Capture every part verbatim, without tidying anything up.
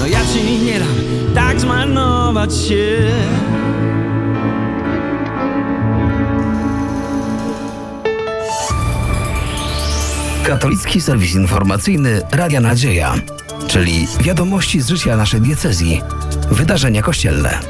ja ci nie dam tak zmarnować się. Katolicki serwis informacyjny Radia Nadzieja, czyli wiadomości z życia naszej diecezji, wydarzenia kościelne.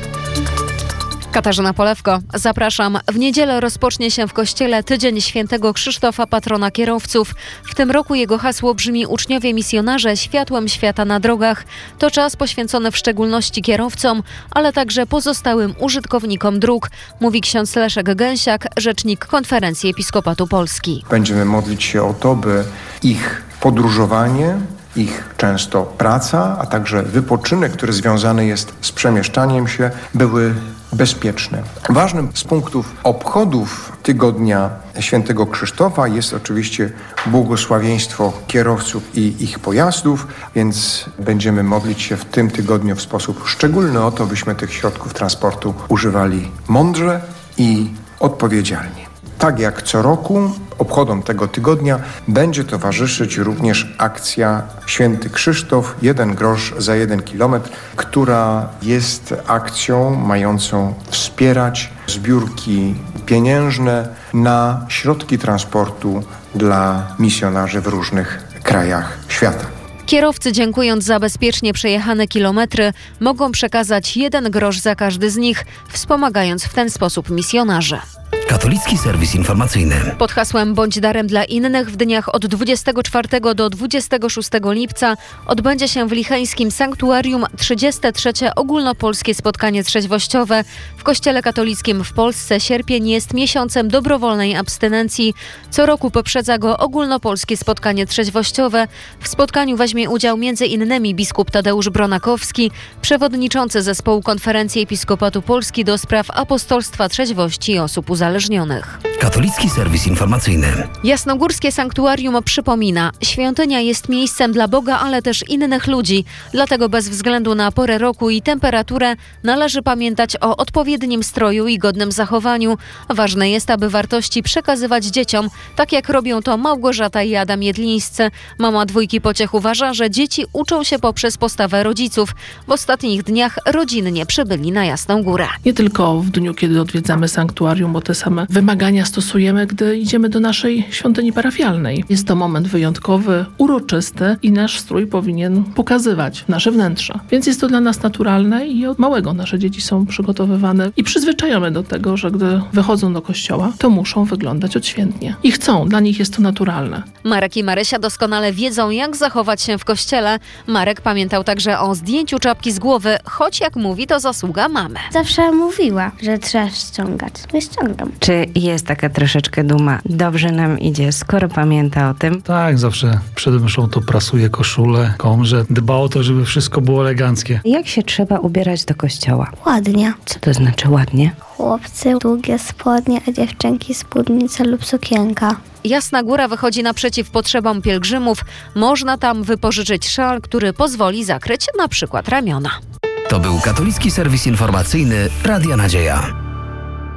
Katarzyna Polewko, zapraszam. W niedzielę rozpocznie się w kościele Tydzień Świętego Krzysztofa, patrona kierowców. W tym roku jego hasło brzmi: uczniowie misjonarze, światłem świata na drogach. To czas poświęcony w szczególności kierowcom, ale także pozostałym użytkownikom dróg, mówi ksiądz Leszek Gęsiak, rzecznik Konferencji Episkopatu Polski. Będziemy modlić się o to, by ich podróżowanie, ich często praca, a także wypoczynek, który związany jest z przemieszczaniem się, były bezpieczne. Ważnym z punktów obchodów Tygodnia Świętego Krzysztofa jest oczywiście błogosławieństwo kierowców i ich pojazdów, więc będziemy modlić się w tym tygodniu w sposób szczególny o to, byśmy tych środków transportu używali mądrze i odpowiedzialnie. Tak jak co roku obchodom tego tygodnia będzie towarzyszyć również akcja Święty Krzysztof, jeden grosz za jeden kilometr, która jest akcją mającą wspierać zbiórki pieniężne na środki transportu dla misjonarzy w różnych krajach świata. Kierowcy, dziękując za bezpiecznie przejechane kilometry, mogą przekazać jeden grosz za każdy z nich, wspomagając w ten sposób misjonarzy. Katolicki serwis informacyjny. Pod hasłem Bądź darem dla innych w dniach od dwudziestego czwartego do dwudziestego szóstego lipca odbędzie się w Licheńskim Sanktuarium trzydzieste trzecie ogólnopolskie spotkanie trzeźwościowe. W Kościele katolickim w Polsce sierpień jest miesiącem dobrowolnej abstynencji. Co roku poprzedza go ogólnopolskie spotkanie trzeźwościowe. W spotkaniu weźmie udział między innymi biskup Tadeusz Bronakowski, przewodniczący zespołu Konferencji Episkopatu Polski do spraw apostolstwa trzeźwości i osób uzależnionych. Katolicki serwis informacyjny. Jasnogórskie Sanktuarium przypomina: świątynia jest miejscem dla Boga, ale też innych ludzi. Dlatego bez względu na porę roku i temperaturę należy pamiętać o odpowiednim stroju i godnym zachowaniu. Ważne jest, aby wartości przekazywać dzieciom, tak jak robią to Małgorzata i Adam Jedlińscy. Mama dwójki Pociech uważa, że dzieci uczą się poprzez postawę rodziców. W ostatnich dniach rodzinnie przybyli na Jasną Górę. Nie tylko w dniu, kiedy odwiedzamy sanktuarium, bo te same wymagania stosujemy, gdy idziemy do naszej świątyni parafialnej. Jest to moment wyjątkowy, uroczysty i nasz strój powinien pokazywać nasze wnętrze. Więc jest to dla nas naturalne i od małego nasze dzieci są przygotowywane i przyzwyczajone do tego, że gdy wychodzą do kościoła, to muszą wyglądać odświętnie. I chcą, dla nich jest to naturalne. Marek i Marysia doskonale wiedzą, jak zachować się w kościele. Marek pamiętał także o zdjęciu czapki z głowy, choć jak mówi, to zasługa mamy. Zawsze mówiła, że trzeba ściągać. No i ściągam. Czy jest taka troszeczkę duma? Dobrze nam idzie, skoro pamięta o tym. Tak, zawsze przed mszą to prasuje koszulę, komrze, dba o to, żeby wszystko było eleganckie. Jak się trzeba ubierać do kościoła? Ładnie. Co to znaczy ładnie? Chłopcy długie spodnie, a dziewczynki spódnica lub sukienka. Jasna Góra wychodzi naprzeciw potrzebom pielgrzymów. Można tam wypożyczyć szal, który pozwoli zakryć na przykład ramiona. To był katolicki serwis informacyjny Radia Nadzieja.